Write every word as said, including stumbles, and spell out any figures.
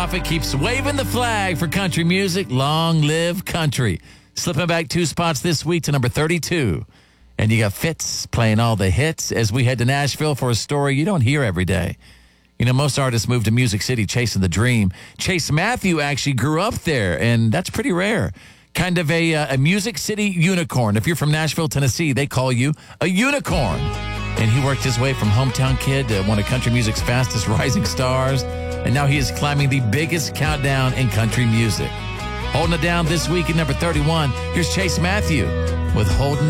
Prophet keeps waving the flag for country music. Long live country. Slipping back two spots this week to number thirty-two. And you got Fitz playing all the hits as we head to Nashville for a story you don't hear every day. You know, most artists move to Music City chasing the dream. Chase Matthew actually grew up there, and that's pretty rare. Kind of a, uh, a Music City unicorn. If you're from Nashville, Tennessee, they call you a unicorn. And he worked his way from hometown kid to one of country music's fastest rising stars. And now he is climbing the biggest countdown in country music. Holding it down this week at number thirty-one, here's Chase Matthew with Holding